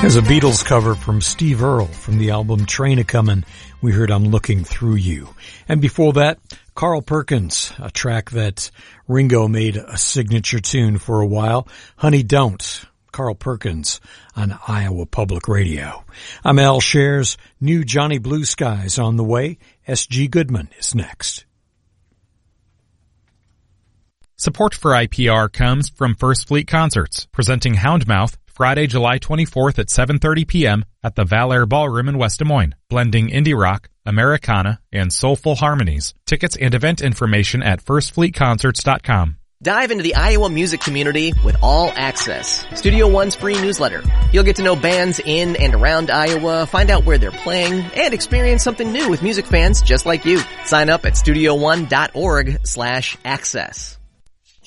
There's a Beatles cover from Steve Earle from the album Train A-Comin'. We heard I'm Looking Through You. And before that, Carl Perkins, a track that Ringo made a signature tune for a while, Honey Don't. Carl Perkins on Iowa Public Radio. I'm Al Shares. New Johnny Blue Skies on the way. S.G. Goodman is next. Support for IPR comes from First Fleet Concerts, presenting Houndmouth Friday, July 24th at 7:30 p.m. at the Valair Ballroom in West Des Moines, blending indie rock, Americana, and soulful harmonies. Tickets and event information at firstfleetconcerts.com. Dive into the Iowa music community with All Access, Studio One's free newsletter. You'll get to know bands in and around Iowa, find out where they're playing, and experience something new with music fans just like you. Sign up at studioone.org/access.